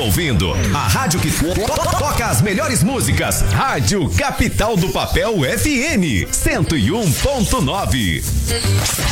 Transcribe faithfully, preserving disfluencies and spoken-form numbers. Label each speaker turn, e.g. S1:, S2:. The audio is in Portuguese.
S1: ouvindo a rádio que toca as melhores músicas. Rádio Capital do Papel F M cento e um ponto nove.